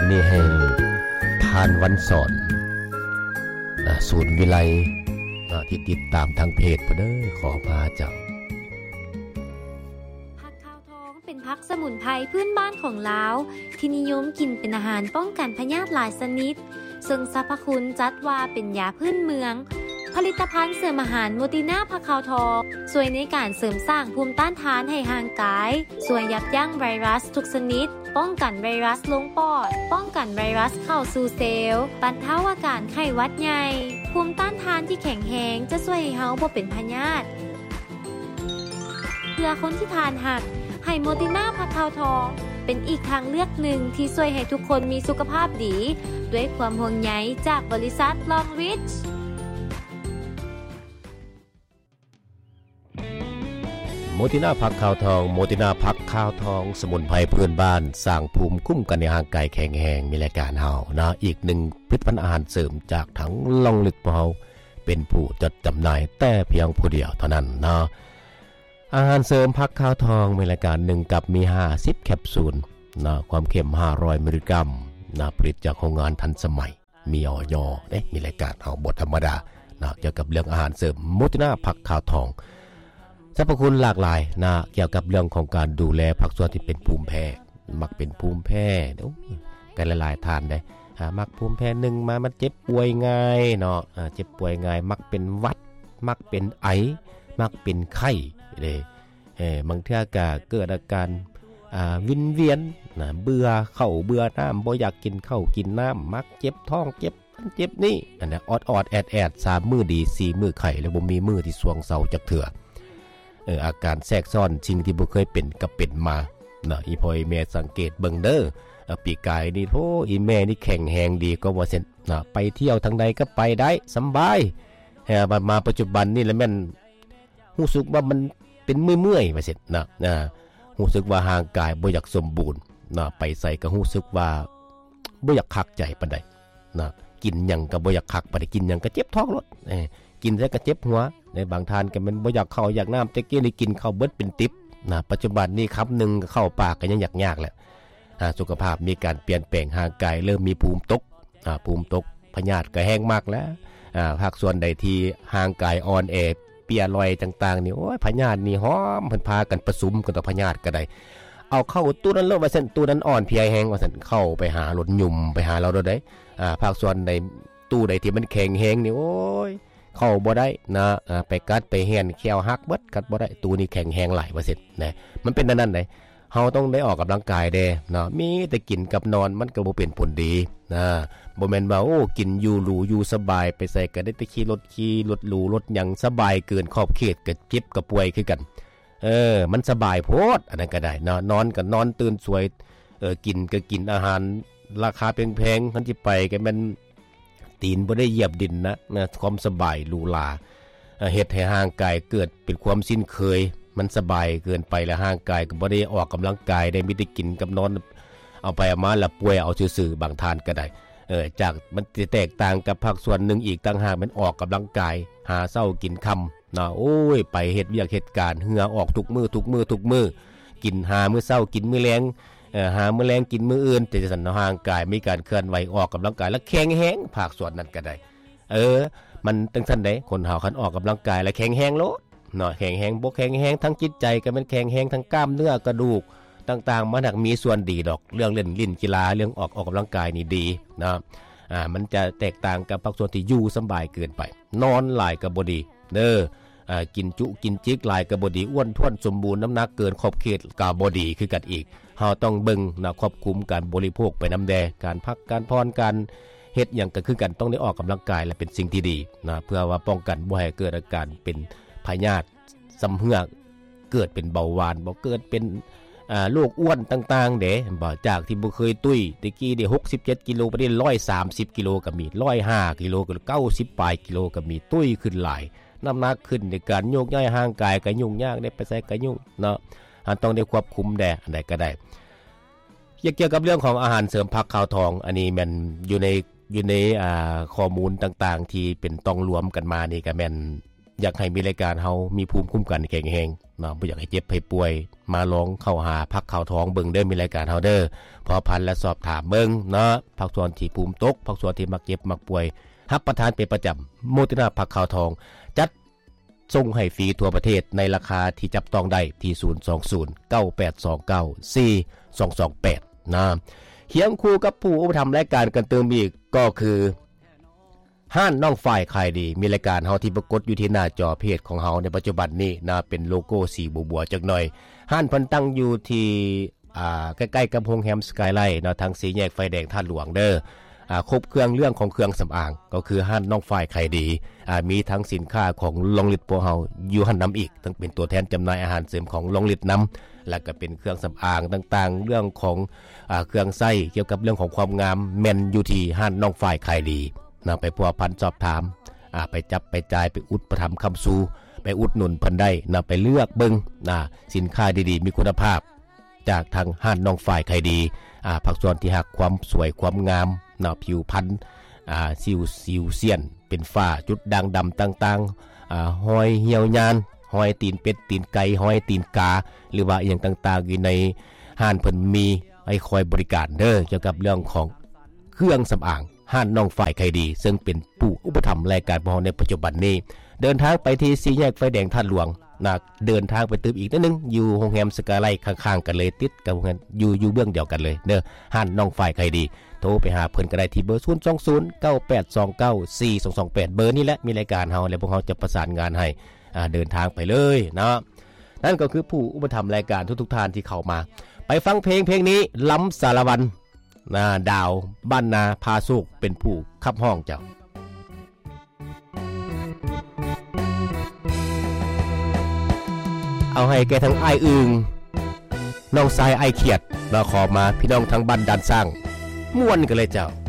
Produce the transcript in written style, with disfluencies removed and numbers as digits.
นี้ให้ทานวันสอนศูนย์วิไลที่ติดตามทางเพจเด้อขอมาเจ้าผักขาวทองเป็นผักสมุนไพรพื้นบ้านของลาวที่นิยมกินเป็นอาหารป้องกันพยาธิหลายชนิดซึ่งสรรพคุณจัดว่าเป็นยาพื้นเมืองผลิตภัณฑ์เสริมอาหารโมติน่าผักขาวทองช่วยในการเสริมสร้างภูมิต้านทานให้ร่างกายช่วยยับยั้งไวรัสทุกชนิดป้องกันไวรัสลงปอดป้องกันไวรัสเข้าสู่เซลล์บรรเทาอาการไข้หวัดใหญ่ภูมิต้านทานที่แข็งแรงจะช่วยให้เฮาบ่เป็นพยาธิเพื่อคนที่ทานหักให้โมติน่าผักขาวทองเป็นอีกทางเลือกหนึ่งที่ช่วยให้ทุกคนมีสุขภาพดีด้วยความห่วงใยจากบริษัท Longreach โมติน่าผักขาวทองโมติน่าผักขาวทองสมุนไพรพื้นบ้านสร้างภูมิคุ้มกันในร่างกายแข็งแรงมีรายการเฮานะอีกหนึ่งผลิตภัณฑ์อาหารเสริมจากทั้งล่องลึกเฮาเป็นผู้จัดจำหน่ายแต่เพียงผู้เดียวเท่านั้นนะอาหารเสริมผักขาวทองมีรายการ1กับมี50แคปซูลนะความเค็ม500มิลลิกรัมนะผลิตจากโรงงานทันสมัยมีอย.เด้มีรายการเฮาบ่ธรรมดานะเกี่ยวกับเรื่องอาหารเสริมโมติน่าผักขาวทองสรรพคุณหลากหลายนะเกี่ยวกับเรื่องของการดูแลผักส่วนที่เป็นภูมิแพ้มักเป็นภูมิแพ้กันหลายๆทานได้มักภูมิแพ้1มามันเจ็บป่วยง่ายเนาะเจ็บป่วยง่ายมักเป็นหวัดมักเป็นไอมักเป็นไข้เด้บางเทื่อก็เกิดอาการวินเวียนนะเบื่อข้าวเบื่อน้ำบ่อยากกินข้าวกินน้ำมักเจ็บท้องเจ็บนี่อันนั้นออดแอด3มื้อดี4มื้อไข้แล้วบ่มีมื้อที่สวงเซาจักเทื่ออาการแทรกซ้อนสิ่งที่บ่เคยเป็นก็เป็นมานะอีพ่ออีแม่สังเกตเบิ่งเด้อปีกายนี่โธ่อีแม่นี่แข็งแรงดีก็ว่าซั่นนะไปเที่ยวทางใดก็ไปได้สำบายมาปัจจุบันนี่แล้วแม่นรู้สึกว่ามันเป็นเมื่อยๆว่าซั่นนะรู้สึกว่าร่างกายบ่อยากสมบูรณ์นะไปไสก็รู้สึกว่าบ่อยากคักใจปานใดนะกินหยังก็บ่อยากคักปานใดกินหยังก็เจ็บท้องรถกินแล้วก็เจ็บหัวในบางทานก็มันบ่อยากเข้าอยากน้ำแต่กี้นี่กินข้าวเบิดเป็นติ๊บนะปัจจุบันนี้คำนึงเข้าปากก็ยังยากๆแหละสุขภาพมีการเปลี่ยนแปลงร่างกายเริ่มมีภูมิตกพยาธิก็แห้งมากแล้วภาคส่วนใดที่ร่างกายอ่อนแอเปียลอยต่างๆนี่โอ้ยพยาธินี่หอมเพิ่นพากันประสุมกันต่อพยาธิก็ได้เอาเข้าตู้นั้นแล้วว่าซั่นตู้นั้นอ่อนเพลียแห้งว่าซั่นเข้าไปหารถยุ่มไปหาเราได้ภาคส่วนใดตู้ใดที่มันแข็งแห้งนี่โอ้ยเข้าบ่ได้นะไปกัดไปแหนแขวหักเบิดกัดบ่ได้ตูนี้แข็งแรงหลายว่าซั่นนะมันเป็นนั่นได้เฮาต้องได้ออกกำลังกายเด้นะมีแต่กินกับนอนมันก็บ่เป็นผลดีนะบ่แม่นว่าโอ้กินอยู่หรูอยู่สบายไปใส่ก็ได้แต่ขี่รถหรูรถหยังสบายเกินขอบเขตก็เจ็บก็ป่วยคือกันมันสบายโพดอันนั้นก็ได้นะนอนก็นอนตื่นสวยกินก็กินอาหารราคาแพงๆคันสิไปก็มันตีนบ่ได้เหยียบดินนะความสบายหรูหราเฮ็ดให้ร่างกายเกิดเป็นความสิ้นเคยมันสบายเกินไปแล้วร่างกายก็บ่ได้ออกกำลังกายได้มีแต่กินกับนอนเอาไปเอามาแล้วป่วยเอาซื่อๆบางทานก็ได้จากมันแตกต่างกับภาคส่วนนึงอีกต่างหากมันออกกำลังกายหาเช้ากินค่ำนะโอ้ยไปเฮ็ดเวียกเฮ็ดการเหงื่อออกทุกมื้อกินหามื้อเช้ากินมื้อแลงหามื้อแลงกินมื้ออื่นแต่จะสั่นร่างกายมีการเคลื่อนไหวออกกำลังกายแล้วแข็งแรงภาคส่วนนั้นก็ได้มันจังซั่นได้คนเฮาคันออกกำลังกายแล้วแข็งแรงโลดเนาะแข็งแรงบ่แข็งแรงทั้งจิตใจก็มันแข็งแรงทั้งกล้ามเนื้อกระดูกต่างๆมันมีส่วนดีดอกเรื่องเล่นลิ้นกีฬาเรื่องออกกำลังกายนี่ดีนะมันจะแตกต่างกับภาคส่วนที่อยู่สบายเกินไปนอนหลายก็บ่ดีเด้อกินจุกินจิกหลายก็บ่ดีอ้วนท้วนสมบูรณ์น้ำหนักเกินขอบเขตก็บ่ดีคือกันอีกเฮาต้องเบิ่งนะควบคุมการบริโภคไปนำแดการพักการพรการเฮ็ดหยังก็คือกันต้องได้ออกกำลังกายและเป็นสิ่งที่ดีนะเพื่อว่าป้องกันบ่ให้เกิดอาการเป็นพยาธิสำเหือกเกิดเป็นเบาหวานบ่เกิดเป็นโรคอ้วนต่างๆเด้บ่จากที่บ่เคยตุ้ยตะกี้นี่67กิโลไปได้130กิโลก็มี105กิโลก็90ปลายกิโลก็มีตุ้ยขึ้นหลายน้ำหนักขึ้นในการโยกย้ายร่างกายก็ยุ่งยากได้ไปใส่ก็ยุ่งเนาะต้องได้ควบคุมแดอันใดก็ได้เกี่ยวกับเรื่องของอาหารเสริมผักขาวทองอันนี้มันอยู่ในข้อมูลต่างๆที่เป็นต้องรวมกันมานี่ก็แม่นอยากให้มีรายการเฮามีภูมิคุ้มกันแข็งแรงเนาะบ่อยากให้เจ็บให้ป่วยมาลองเข้าหาพักข่าวทองเบิ่งเด้อมีรายการเฮาเด้อพอพันและสอบถามเบิ่งเนาะพักส่วนที่ภูมิตกพักส่วนที่มักเจ็บมักป่วยรับประทานเป็นประจำโมตินาพักข่าวทองจัดส่งให้ฟรีทั่วประเทศในราคาที่จับต้องได้ที่02098294228นะเคียงคู่กับผู้อุปถัมภ์รายการกันเติมอีกก็คือห้านน้องฝ่ายขายดีมีรายการเฮาที่ปรากฏอยู่ที่หน้าจอเพจของเฮาในปัจจุบันนี้นะเป็นโลโก้สีบัวๆจักหน่อยห้านเพิ่นตั้งอยู่ที่ใกล้ๆกับโรงแรมสกายไลท์เนาะทางสีแยกไฟแดงท่าหลวงเด้อครบเครื่องเรื่องของเครื่องสำอางก็คือห้านน้องฝ่ายขายดีมีทั้งสินค้าของลองลิตโปเฮาอยู่หั่นนําอีกทั้งเป็นตัวแทนจำหน่ายอาหารเสริมของลองลิตนําแล้วก็เป็นเครื่องสำอางต่างๆเรื่องของเครื่องไส้เกี่ยวกับเรื่องของความงามแม่นอยู่ที่ห้านน้องฝ่ายขายดีนะไปพัวพันสอบถามไปจับไปจ่ายไปอุดประทําคำสู่ไปอุดหนุนเพิ่นได้นะไปเลือกเบิ่งสินค้าดีๆมีคุณภาพจากทางห้านน้องฝ่ายขายดีผักส่วนที่หักความสวยความงามนะผิวพรรณสิวเสี้ยนเป็นฝ้าจุดด่างดำต่างๆหอยเหี่ยวยานหอยตีนเป็ดตีนไก่หอยตีนกาหรือว่าอีหยังต่างๆอยู่ในห้านเพิ่นมีให้คอยบริการเด้อเกี่ยวกับเรื่องของเครื่องสำอางห้านน้องฝ่ายใครดีซึ่งเป็นผู้อุปถัมภ์รายการของเราในปัจจุบันนี้เดินทางไปที่สี่แยกไฟแดงท่าหลวงนะเดินทางไปตึกอีกนิดนึงอยู่โรงแรมสกายไลท์ข้างๆกันเลยติดกับกันอยู่เบื้องเดียวกันเลยเด้อห้านน้องฝ่ายใครดีโทรไปหาเพิ่นก็ได้ที่เบอร์02098294228เบอร์นี้แหละมีรายการเฮาและพวกเฮาจะประสานงานให้เดินทางไปเลยเนาะนั่นก็คือผู้อุปถัมภ์รายการทุกๆท่านที่เข้ามาไปฟังเพลงนี้ล้ำสารวันดาวบ้านนาพาสุกเป็นผู้ขับห้องเจ้าเอาให้แก่ทั้งอ้ายอึงน้องชายอ้ายเขียดแล้วขอมาพี่น้องทั้งบ้านด้านสร้างม่วนกันเลยเจ้า